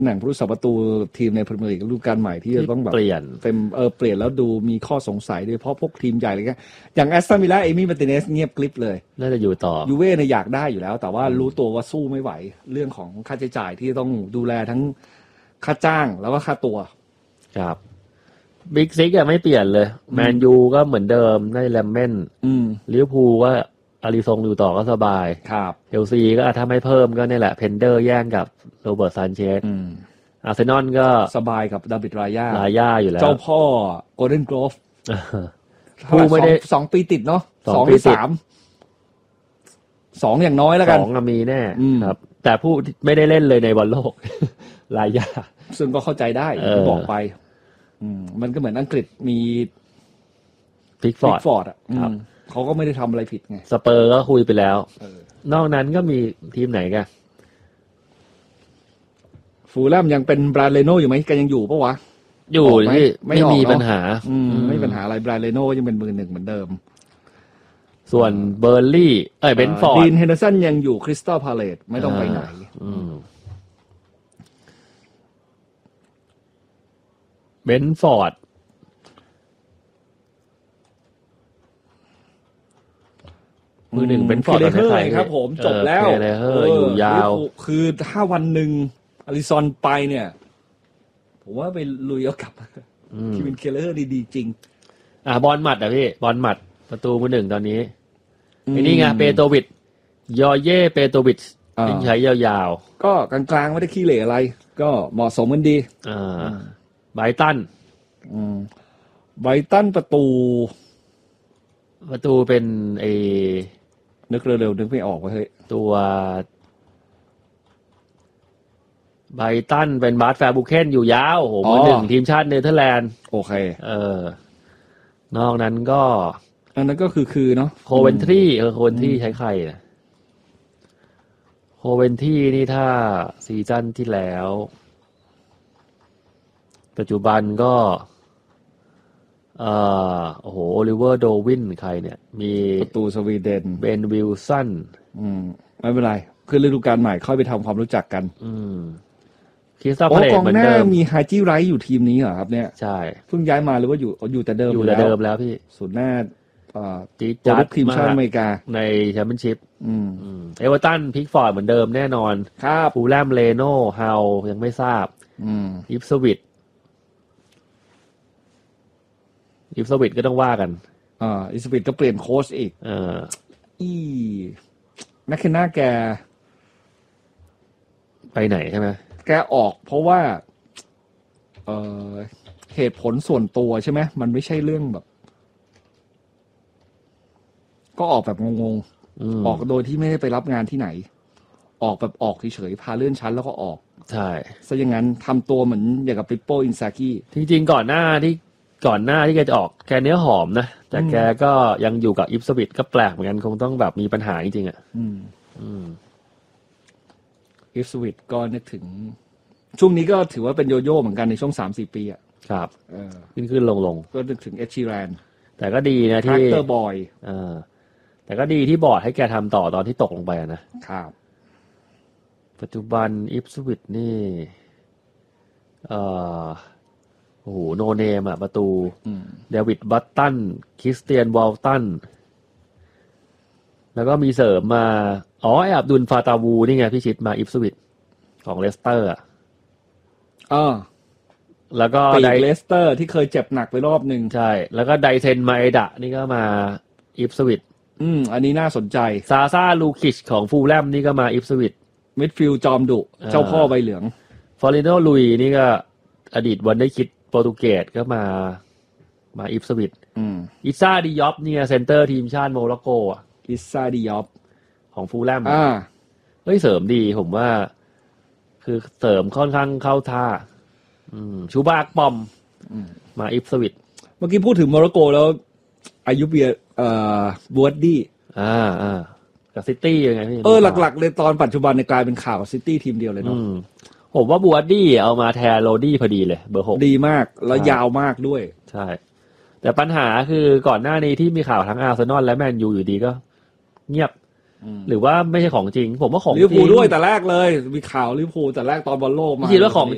หนังผู้รักษาประตูทีมในพรีเมียร์ลีกฤดูกาลใหม่ที่จะต้องแบบเปลี่ยนเต็มเปลี่ยนแล้วดูมีข้อสงสัยโดยเฉพาะพวกทีมใหญ่อะไรเงี้ยอย่างแอสตันวิลล่าเอมี่มาร์ติเนสเงียบกริบเลยน่าจะอยู่ต่อยูเว่เนี่ยอยากได้อยู่แล้วแต่ว่ารู้ตัวว่าสู้ไม่ไหวเรื่องของค่าใช้จ่ายที่ต้องดูแลทั้งค่าจ้างแล้วก็ค่าตัวครับบิ๊กซิกไม่เปลี่ยนเลยแมนยูก็เหมือนเดิมได้แลมเมนลิเวอร์พูลก็อาริซงอยู่ต่อก็สบายครับเชลซีก็ถ้าไม่เพิ่มก็นี่แหละเพนเดอร์แย่งกับโรเบิร์ตซานเชสอาร์เซนอลก็สบายกับดาวิดราย่าอยู่แล้วเจ้าพ่อโกลเด้นโกลฟผู้ไม่ได้ 2 ปีติดเนาะ2 หรือ 3 2อย่างน้อยแล้วกัน 2มีแน่ครับแต่ผู้ไม่ได้เล่นเลยในบอลโลกลาย่าซึ่งก็เข้าใจได้ที่บอกไปมันก็เหมือนอังกฤษมีพิกฟอร์ดอ่ะเขาก็ไม่ได้ทำอะไรผิดไงสเปอร์ก็คุยไปแล้วนอกนั้นก็มีทีมไหนกันฟูลแลมยังเป็นบราเลโนอยู่ไหมกันยังอยู่ปะวะอยู่ที่ไม่มีปัญหาไม่มีปัญหาอะไรบราเลโนยังเป็นมือหนึ่งเหมือนเดิมส่วนเบอร์ลี่เบนฟอร์ดดีนเฮนเดอร์สันยังอยู่คริสตัลพาเลซไม่ต้องไปไหนเบนฟอร์ดมือหนึ่งเป็นฟอร์ดครับผมจบแล้วอยู่ยาวคือถ้าวันหนึ่งอลิซอนไปเนี่ยผมว่าไปลุยเอากลับคิวินเคเลอร์ดีๆจริงบอลหมัดพี่บอลหมัดประตูมือหนึ่งตอนนี้นี่ไงเปโตวิชยอเย่เปโตวิชทิ้งใช้ยาวๆก็กลางๆไม่ได้ขี้เหร่อะไรก็เหมาะสมกันดีไบรตันไบรตันประตูเป็นนึกเร็วๆนึกไม่ออกว่าเฮ้ยตัวไบรตันเป็นบาร์ตแฟร์บุเคนอยู่ยาวโหมือหนึ่งทีมชาติเนเธอร์แลนด์โอเคนอกนั้นก็อันนั้นก็คือเนาะโคเวนทรีโคเวนทรีใช้ใครโคเวนทรีนี่ถ้าซีซั่นที่แล้วปัจจุบันก็โอ้โหโอลิเวอร์โดวินใครเนี่ยมีประตูสวีเดนเบนวิลสันไม่เป็นไรคือฤดูกาลใหม่ค่อยไปทำความรู้จักกันคริสตัลพาเลซเหมือนเดิมมีไฮจี้ไรท์อยู่ทีมนี้เหรอครับเนี่ยใช่เพิ่งย้ายมาหรือว่าอยู่แต่เดิมอยู่แต่เดิมแล้วพี่ศูนย์หน้าจัดทีมชาติอเมริกาในแชมเปี้ยนชิพเอเวอร์ตันพิกฟอร์ดเหมือนเดิมแน่นอนครับฟูลแลมเรโน่เฮายังไม่ทราบอิปสวิตก็ต้องว่ากันอิปสวิตก็เปลี่ยนโค้ชอีกแมคเคนนาแกไปไหนใช่ไหมแกออกเพราะว่าเหตุผลส่วนตัวใช่ไหมมันไม่ใช่เรื่องแบบก็ออกแบบงงๆออกโดยที่ไม่ได้ไปรับงานที่ไหนออกแบบออกเฉยๆพาเลื่อนชั้นแล้วก็ออกใช่ซะอย่างนั้นทำตัวเหมือนอย่างกับปิปโป้อินซากิจริงๆก่อนหน้าที่แกจะออกแกเนื้อหอมนะแต่แกก็ยังอยู่กับอิปสวิตก็แปลกเหมือนกันคงต้องแบบมีปัญหาจริงๆอิปสวิตก็นึกถึงช่วงนี้ก็ถือว่าเป็นโยโย่เหมือนกันในช่วง 3-4 ปีครับขึ้นลงก็นึกถึงเอชชีแรนแต่ก็ดีนะที่เตอร์บอยแต่ก็ดีที่บอร์ดให้แกทำต่อตอนที่ตกลงไปนะครับปัจจุบันอิปสวิตนี่โอ้โหโนเนมประตูเดวิดบัตตันคริสเตียนวอลตันแล้วก็มีเสริมมาไอ้อับดุลฟาตาวูนี่ไงพี่ชิดมาอิปสวิตของเลสเตอร์แล้วก็ไดเลสเตอร์ที่เคยเจ็บหนักไปรอบนึงใช่แล้วก็ไดเซนมาเอดะนี่ก็มาอิปสวิตอันนี้น่าสนใจซาซาลูคิชของฟูลแลมนี่ก็มาอิปสวิตมิดฟิลด์จอมดุเจ้าพ่อใบเหลืองฟอริโนลุยนี่ก็อดีตวันได้คิดโปรตุเกสก็มาอิปสวิตอิซ่าดิยอปเนี่ยเซนเตอร์ทีมชาติโมร็อกโกอิซ่าดิยอปของฟูลแลมเสริมดีผมว่าคือเสริมค่อนข้างเข้าท่าชูบากปอมมาอิปสวิตเมื่อกี้พูดถึงโมร็อกโกแล้วอายุเบียบูดดี้กับซิตี้ยังไงพี่หลักๆเลยตอนปัจจุบันในกลายเป็นข่าวซิตี้ทีมเดียวเลยเนาะผมว่าบูดดี้เอามาแทนโรดี้พอดีเลยเบอร์ 6 ดีมากแล้วยาวมากด้วยใช่แต่ปัญหาคือก่อนหน้านี้ที่มีข่าวทั้งอาร์เซนอลและแมนยูอยู่ดีก็เงียบหรือว่าไม่ใช่ของจริงผมว่าของจริงลิเวอร์พูลด้วยแต่แรกเลยมีข่าวลิเวอร์พูลแต่แรกตอนบอลโลกมาคิดว่าของ